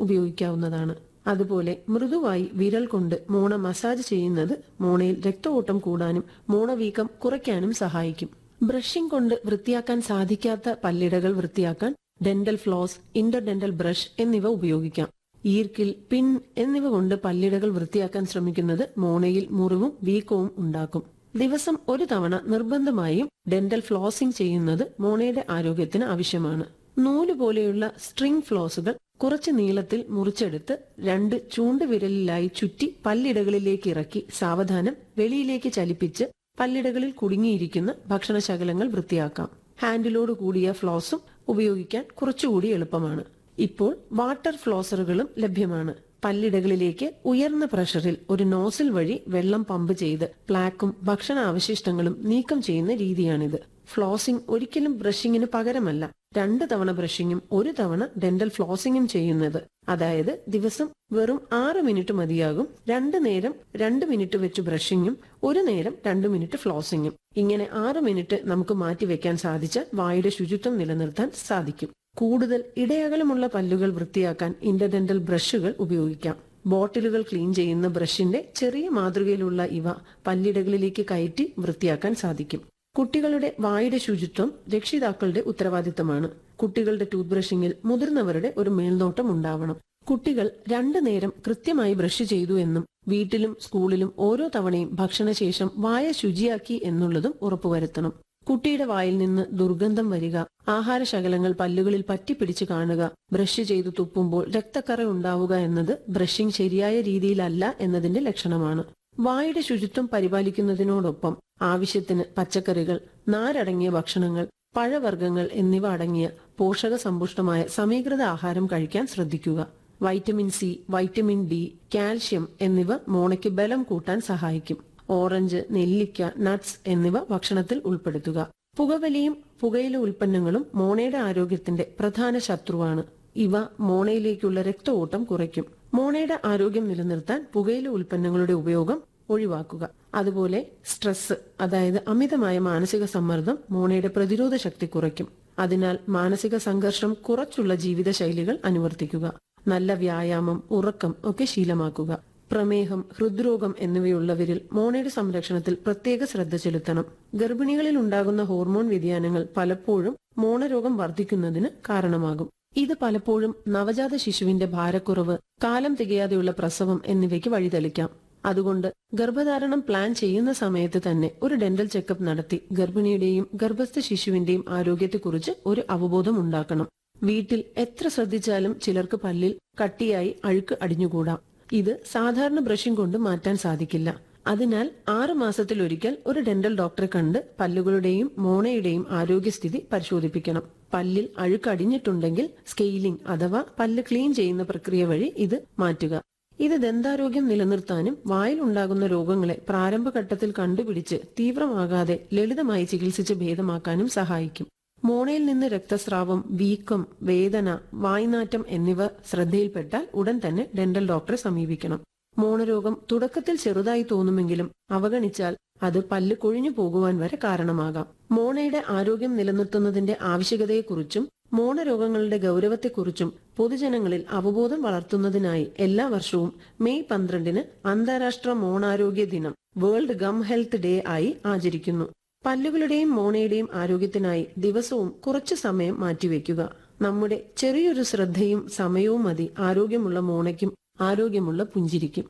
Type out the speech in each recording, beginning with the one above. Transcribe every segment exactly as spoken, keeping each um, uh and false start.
ഉപയോഗിക്കാവുന്നതാണ്. അതുപോലെ മൃദുവായി വിരൽ കൊണ്ട് മോണ മസാജ് ചെയ്യുന്നത് മോണയിൽ രക്തഓട്ടം കൂടാനും മോണവീക്കം കുറയ്ക്കാനും സഹായിക്കും. ബ്രഷിംഗ് കൊണ്ട് വൃത്തിയാക്കാൻ സാധിക്കാത്ത പല്ലിടകൾ വൃത്തിയാക്കാൻ ഡെന്റൽ ഫ്ലോസ്, ഇന്റർഡെന്റൽ ബ്രഷ് എന്നിവ ഉപയോഗിക്കാം. ഈർക്കിൽ, പിൻ എന്നിവ കൊണ്ട് പല്ലിടകൾ വൃത്തിയാക്കാൻ ശ്രമിക്കുന്നത് മോണയിൽ മുറിവും വീക്കവും ഉണ്ടാക്കും. ദിവസം ഒരു തവണ നിർബന്ധമായും ഡെന്റൽ ഫ്ലോസിംഗ് ചെയ്യുന്നത് മോണയുടെ ആരോഗ്യത്തിന് ആവശ്യമാണ്. നൂല് പോലെയുള്ള സ്ട്രിംഗ് ഫ്ലോസുകൾ കുറച്ച് നീളത്തിൽ മുറിച്ചെടുത്ത് രണ്ട് ചൂണ്ടുവിരലിലായി ചുറ്റി പല്ലിടകളിലേക്ക് ഇറക്കി സാവധാനം വെളിയിലേക്ക് ചലിപ്പിച്ച് പല്ലിടകളിൽ കുടുങ്ങിയിരിക്കുന്ന ഭക്ഷണശകലങ്ങൾ വൃത്തിയാക്കാം. ഹാൻഡിലോട് കൂടിയ ഫ്ലോസും ഉപയോഗിക്കാൻ കുറച്ചുകൂടി എളുപ്പമാണ്. ഇപ്പോൾ വാട്ടർ ഫ്ലോസറുകളും ലഭ്യമാണ്. പല്ലിടകളിലേക്ക് ഉയർന്ന പ്രഷറിൽ ഒരു നോസിൽ വഴി വെള്ളം പമ്പ് ചെയ്ത് പ്ലാക്കും ഭക്ഷണ അവശിഷ്ടങ്ങളും നീക്കം ചെയ്യുന്ന രീതിയാണിത്. ഫ്ലോസിംഗ് ഒരിക്കലും ബ്രഷിങ്ങിന് പകരമല്ല. രണ്ട് തവണ ബ്രഷിങ്ങും ഒരു തവണ ഡെന്റൽ ഫ്ലോസിംഗും ചെയ്യുന്നത്. അതായത് ദിവസം വെറും ആറ് മിനിറ്റ് മതിയാകും. രണ്ടു നേരം രണ്ട് മിനിറ്റ് വെച്ച് ബ്രഷിങ്ങും ഒരു നേരം രണ്ടു മിനിറ്റ് ഫ്ലോസിംഗും. ഇങ്ങനെ ആറ് മിനിറ്റ് നമുക്ക് മാറ്റിവെക്കാൻ സാധിച്ചാൽ വായുടെ ശുചിത്വം നിലനിർത്താൻ സാധിക്കും. കൂടുതൽ ഇടയകലമുള്ള പല്ലുകൾ വൃത്തിയാക്കാൻ ഇന്റർഡെന്റൽ ബ്രഷുകൾ ഉപയോഗിക്കാം. ബോട്ടിലുകൾ ക്ലീൻ ചെയ്യുന്ന ബ്രഷിന്റെ ചെറിയ മാതൃകയിലുള്ള ഇവ പല്ലിടകളിലേക്ക് കയറ്റി വൃത്തിയാക്കാൻ സാധിക്കും. കുട്ടികളുടെ വായുടെ ശുചിത്വം രക്ഷിതാക്കളുടെ ഉത്തരവാദിത്തമാണ്. കുട്ടികളുടെ ടൂത്ത് ബ്രഷിംഗിൽ മുതിർന്നവരുടെ ഒരു മേൽനോട്ടം ഉണ്ടാവണം. കുട്ടികൾ രണ്ടു നേരം കൃത്യമായി ബ്രഷ് ചെയ്തു എന്നും വീട്ടിലും സ്കൂളിലും ഓരോ തവണയും ഭക്ഷണശേഷം വായ ശുചിയാക്കി എന്നുള്ളതും ഉറപ്പുവരുത്തണം. കുട്ടിയുടെ വായിൽ നിന്ന് ദുർഗന്ധം വരിക, ആഹാരശകലങ്ങൾ പല്ലുകളിൽ പറ്റിപ്പിടിച്ച് കാണുക, ബ്രഷ് ചെയ്തു തുപ്പുമ്പോൾ രക്തക്കറ ഉണ്ടാവുക എന്നത് ബ്രഷിംഗ് ശരിയായ രീതിയിലല്ല എന്നതിന്റെ ലക്ഷണമാണ്. വായുടെ ശുചിത്വം പരിപാലിക്കുന്നതിനോടൊപ്പം ആവശ്യത്തിന് പച്ചക്കറികൾ, നാരടങ്ങിയ ഭക്ഷണങ്ങൾ, പഴവർഗ്ഗങ്ങൾ എന്നിവ അടങ്ങിയ പോഷക സമ്പുഷ്ടമായ സമീകൃത ആഹാരം കഴിക്കാൻ ശ്രദ്ധിക്കുക. Vitamin C, vitamin D, calcium എന്നിവ മോണയ്ക്ക് ബലം കൂട്ടാൻ സഹായിക്കും. ഓറഞ്ച്, നെല്ലിക്ക, നട്ട്സ് എന്നിവ ഭക്ഷണത്തിൽ ഉൾപ്പെടുത്തുക. പുകവലിയും പുകയില ഉൽപ്പന്നങ്ങളും മോണയുടെ ആരോഗ്യത്തിന്റെ പ്രധാന ശത്രുവാണ്. ഇവ മോണയിലേക്കുള്ള രക്തഓട്ടം കുറയ്ക്കും. മോണയുടെ ആരോഗ്യം നിലനിർത്താൻ പുകയില ഉൽപ്പന്നങ്ങളുടെ ഉപയോഗം ഒഴിവാക്കുക. അതുപോലെ സ്ട്രെസ്, അതായത് അമിതമായ മാനസിക സമ്മർദ്ദം മോണയുടെ പ്രതിരോധ ശക്തി കുറയ്ക്കും. അതിനാൽ മാനസിക സംഘർഷം കുറച്ചുള്ള ജീവിതശൈലികൾ അനുവർത്തിക്കുക. നല്ല വ്യായാമം, ഉറക്കം ഒക്കെ ശീലമാക്കുക. പ്രമേഹം, ഹൃദ്രോഗം എന്നിവയുള്ളവരിൽ മോണയുടെ സംരക്ഷണത്തിൽ പ്രത്യേക ശ്രദ്ധ ചെലുത്തണം. ഗർഭിണികളിൽ ഉണ്ടാകുന്ന ഹോർമോൺ വ്യതിയാനങ്ങൾ പലപ്പോഴും മോണരോഗം വർദ്ധിക്കുന്നതിന് കാരണമാകും. ഇത് പലപ്പോഴും നവജാത ശിശുവിന്റെ ഭാരക്കുറവ്, കാലം തികയാതെയുള്ള പ്രസവം എന്നിവയ്ക്ക് വഴിതെളിക്കാം. അതുകൊണ്ട് ഗർഭധാരണം പ്ലാൻ ചെയ്യുന്ന സമയത്ത് തന്നെ ഒരു ഡെന്റൽ ചെക്കപ്പ് നടത്തി ഗർഭിണിയുടെയും ഗർഭസ്ഥ ശിശുവിന്റെയും ആരോഗ്യത്തെക്കുറിച്ച് ഒരു അവബോധം ഉണ്ടാക്കണം. വീട്ടിൽ എത്ര ശ്രദ്ധിച്ചാലും ചിലർക്ക് പല്ലിൽ കട്ടിയായി അഴുക്ക് അടിഞ്ഞുകൂടാം. ഇത് സാധാരണ ബ്രഷിംഗ് കൊണ്ട് മാറ്റാൻ സാധിക്കില്ല. അതിനാൽ ആറ് മാസത്തിലൊരിക്കൽ ഒരു ഡെന്റൽ ഡോക്ടറെ കണ്ട് പല്ലുകളുടെയും മോണയുടെയും ആരോഗ്യസ്ഥിതി പരിശോധിപ്പിക്കണം. പല്ലിൽ അഴുക്കടിഞ്ഞിട്ടുണ്ടെങ്കിൽ സ്കെയിലിംഗ് അഥവാ പല്ല് ക്ലീൻ ചെയ്യുന്ന പ്രക്രിയ വഴി ഇത് മാറ്റുക. ഇത് ദന്താരോഗ്യം നിലനിർത്താനും വായിൽ ഉണ്ടാകുന്ന രോഗങ്ങളെ പ്രാരംഭഘട്ടത്തിൽ കണ്ടുപിടിച്ച് തീവ്രമാകാതെ ലളിതമായി ചികിത്സിച്ച് ഭേദമാക്കാനും സഹായിക്കും. മോണയിൽ നിന്ന് രക്തസ്രാവം, വീക്കം, വേദന, വായ്നാറ്റം എന്നിവ ശ്രദ്ധയിൽപ്പെട്ടാൽ ഉടൻ തന്നെ ഡെന്റൽ ഡോക്ടറെ സമീപിക്കണം. മോണരോഗം തുടക്കത്തിൽ ചെറുതായി തോന്നുമെങ്കിലും അവഗണിച്ചാൽ അത് പല്ല് കൊഴിഞ്ഞു പോകുവാൻ വരെ കാരണമാകാം. മോണയുടെ ആരോഗ്യം നിലനിർത്തുന്നതിന്റെ ആവശ്യകതയെക്കുറിച്ചും മോണരോഗങ്ങളുടെ ഗൗരവത്തെക്കുറിച്ചും പൊതുജനങ്ങളിൽ അവബോധം വളർത്തുന്നതിനായി എല്ലാ വർഷവും മെയ് പന്ത്രണ്ടിന് അന്താരാഷ്ട്ര മോണാരോഗ്യ ദിനം, വേൾഡ് ഗം ഹെൽത്ത് ഡേ ആയി ആചരിക്കുന്നു. പല്ലുകളുടെയും മോണയുടെയും ആരോഗ്യത്തിനായി ദിവസവും കുറച്ചു സമയം മാറ്റിവെക്കുക. നമ്മുടെ ചെറിയൊരു ശ്രദ്ധയും സമയവും മതി ആരോഗ്യമുള്ള മോണയ്ക്കും ആരോഗ്യമുള്ള പുഞ്ചിരിക്കും.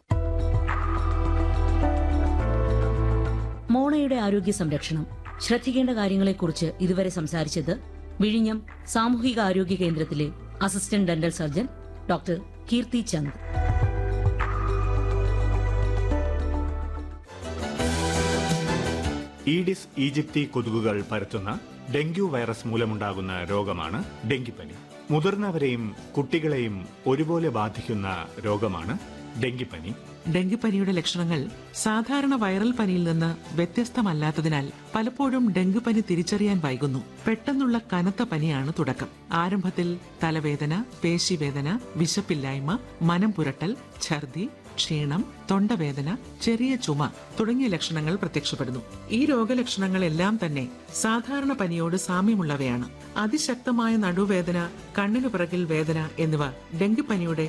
മോണയുടെ ആരോഗ്യ സംരക്ഷണം, ശ്രദ്ധിക്കേണ്ട കാര്യങ്ങളെക്കുറിച്ച് ഇതുവരെ സംസാരിച്ചത് വിഴിഞ്ഞം സാമൂഹിക ആരോഗ്യ കേന്ദ്രത്തിലെ അസിസ്റ്റന്റ് ഡെന്റൽ സർജൻ ഡോക്ടർ കീർത്തി ചന്ദ്. ഈഡിസ് ഈജിപ്തി കൊതുകുകൾ പരത്തുന്ന ഡെങ്കു വൈറസ് മൂലമുണ്ടാകുന്ന രോഗമാണ് ഡെങ്കിപ്പനി. മുതിർന്നവരെയും കുട്ടികളെയും ഒരുപോലെ ബാധിക്കുന്ന രോഗമാണ് ഡെങ്കിപ്പനി. ഡെങ്കിപ്പനിയുടെ ലക്ഷണങ്ങൾ സാധാരണ വൈറൽ പനിയിൽ നിന്ന് വ്യത്യസ്തമല്ലാത്തതിനാൽ പലപ്പോഴും ഡെങ്കിപ്പനി തിരിച്ചറിയാൻ വൈകുന്നു. പെട്ടെന്നുള്ള കനത്ത പനിയാണ് തുടക്കം. ആരംഭത്തിൽ തലവേദന, പേശിവേദന, വിശപ്പില്ലായ്മ, മനം പുരട്ടൽ, ഛർദി, ക്ഷീണം, തൊണ്ടവേദന, ചെറിയ ചുമ തുടങ്ങിയ ലക്ഷണങ്ങൾ പ്രത്യക്ഷപ്പെടുന്നു. ഈ രോഗലക്ഷണങ്ങളെല്ലാം തന്നെ സാധാരണ പനിയോട് സാമ്യമുള്ളവയാണ്. അതിശക്തമായ നടുവേദന, കണ്ണിനു പിറകിൽ വേദന എന്നിവ ഡെങ്കിപ്പനിയുടെ